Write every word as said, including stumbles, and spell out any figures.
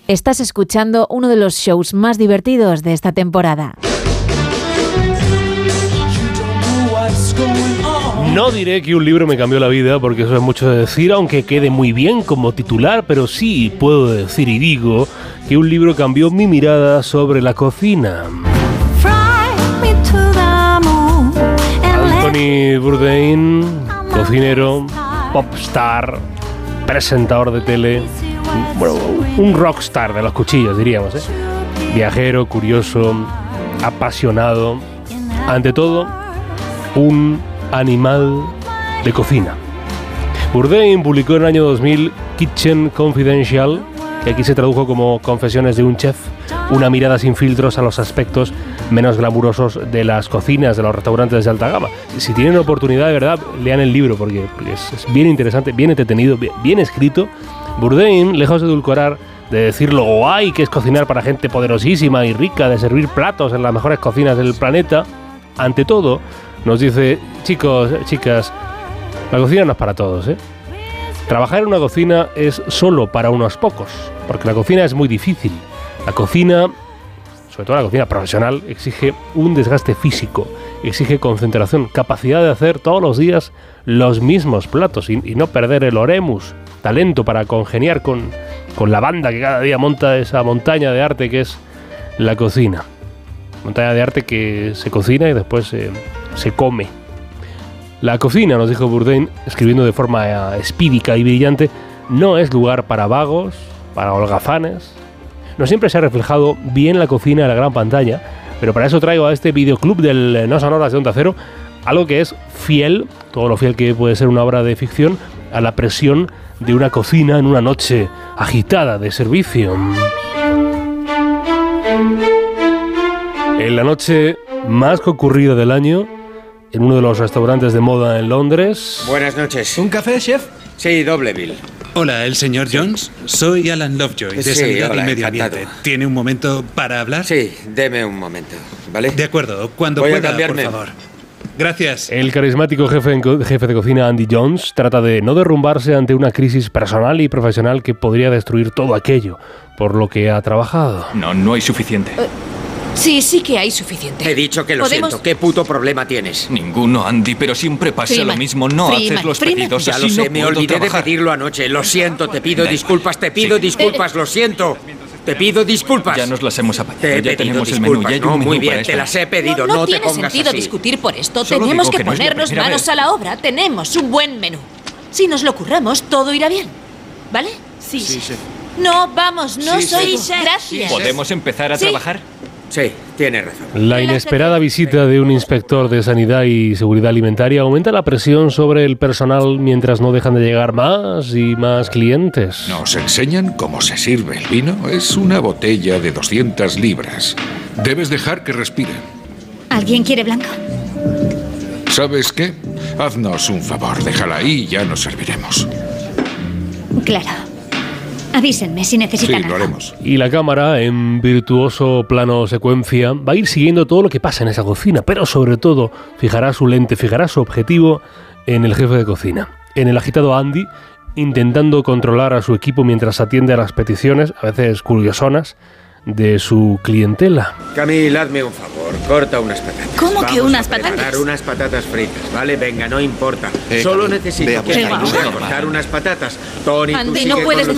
Estás escuchando uno de los shows más divertidos de esta temporada. No diré que un libro me cambió la vida, porque eso es mucho de decir, aunque quede muy bien como titular, pero sí puedo decir y digo que un libro cambió mi mirada sobre la cocina. Anthony Bourdain, cocinero, popstar, presentador de tele, bueno, un rockstar de los cuchillos, diríamos, ¿eh? Viajero, curioso, apasionado, ante todo, un animal de cocina. Bourdain publicó en el año dos mil Kitchen Confidential, que aquí se tradujo como Confesiones de un chef, una mirada sin filtros a los aspectos menos glamurosos de las cocinas de los restaurantes de alta gama. Si tienen oportunidad, de verdad, lean el libro, porque es, es bien interesante, bien entretenido, bien, bien escrito. Bourdain, lejos de edulcorar, de decir lo guay que es cocinar para gente poderosísima y rica, de servir platos en las mejores cocinas del planeta, ante todo, nos dice, chicos, chicas, la cocina no es para todos, ¿eh? Trabajar en una cocina es solo para unos pocos, porque la cocina es muy difícil. La cocina, sobre todo la cocina profesional, exige un desgaste físico, exige concentración, capacidad de hacer todos los días los mismos platos y, y no perder el oremus, talento para congeniar con, con la banda que cada día monta esa montaña de arte que es la cocina. Montaña de arte que se cocina y después se, se come. La cocina, nos dijo Bourdain, escribiendo de forma espídica y brillante, no es lugar para vagos, para holgazanes. No siempre se ha reflejado bien la cocina en la gran pantalla, pero para eso traigo a este videoclub del No Sonoras de Onda Cero algo que es fiel, todo lo fiel que puede ser una obra de ficción, a la presión de una cocina en una noche agitada de servicio. En la noche más concurrida del año, en uno de los restaurantes de moda en Londres. Buenas noches. ¿Un café, chef? Sí, doble bill. Hola, ¿el señor Jones? Soy Alan Lovejoy, de Sí, Sanidad hola, y Medio encantado. Ambiente. ¿Tiene un momento para hablar? Sí, deme un momento, ¿vale? De acuerdo, cuando Voy a pueda, por cambiarme. favor. Gracias. El carismático jefe, en co- jefe de cocina Andy Jones trata de no derrumbarse ante una crisis personal y profesional que podría destruir todo aquello por lo que ha trabajado. No, no hay suficiente. Sí, sí que hay suficiente. He dicho que lo ¿Podemos? siento. ¿Qué puto problema tienes? Ninguno, Andy, pero siempre pasa Freeman, lo mismo. No Freeman, haces los Freeman. pedidos. Ya así lo sé, no me puedo olvidé trabajar. de pedirlo anoche. Lo siento, te pido Da disculpas, te pido Sí. disculpas, lo siento. Te pido disculpas. Ya nos las hemos apañado. Te he Ya pedido tenemos el disculpas. menú. Ya hay no, un menú muy bien, para te esto. las he pedido. No, No, no te tiene pongas sentido así. discutir por esto. Solo Tenemos digo que que no es la ponernos primera manos vez. a la obra. Tenemos un buen menú. Si nos lo curramos, todo irá bien. ¿Vale? Sí. Sí, chef. No, vamos, no Sí, soy chef. Gracias. ¿Podemos empezar a Sí. trabajar? Sí, tienes razón. La inesperada visita de un inspector de Sanidad y Seguridad Alimentaria aumenta la presión sobre el personal mientras no dejan de llegar más y más clientes. Nos enseñan cómo se sirve el vino. Es una botella de doscientas libras. Debes dejar que respiren. ¿Alguien quiere blanco? ¿Sabes qué? Haznos un favor, déjala ahí y ya nos serviremos. Claro. Avísenme si Sí, necesitan lo algo. haremos. Y la cámara, en virtuoso plano secuencia, va a ir siguiendo todo lo que pasa en esa cocina, pero sobre todo fijará su lente, fijará su objetivo en el jefe de cocina, en el agitado Andy, intentando controlar a su equipo mientras atiende a las peticiones, a veces curiosonas, de su clientela. Camille, hazme un favor. Corta unas patatas. ¿Cómo que Vamos unas a preparar patatas? unas patatas fritas, ¿vale? Venga, no importa. Eh, Solo Camille, necesito veamos que me algo. ayude a cortar unas patatas. Tony, tú Andy, sigue no con puedes los